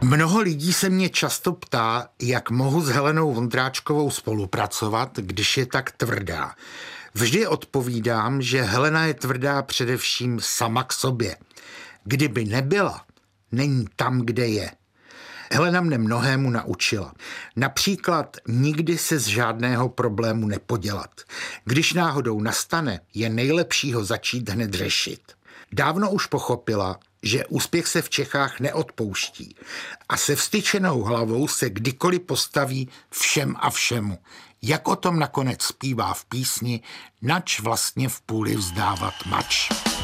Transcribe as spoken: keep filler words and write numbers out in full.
Mnoho lidí se mě často ptá, jak mohu s Helenou Vondráčkovou spolupracovat, když je tak tvrdá. Vždy odpovídám, že Helena je tvrdá především sama k sobě. Kdyby nebyla, není tam, kde je. Helena mne mnohému naučila. Například nikdy se z žádného problému nepodělat. Když náhodou nastane, je nejlepší ho začít hned řešit. Dávno už pochopila, že úspěch se v Čechách neodpouští a se vstyčenou hlavou se kdykoliv postaví všem a všemu. Jak o tom nakonec zpívá v písni Nač vlastně v půli vzdávat mač.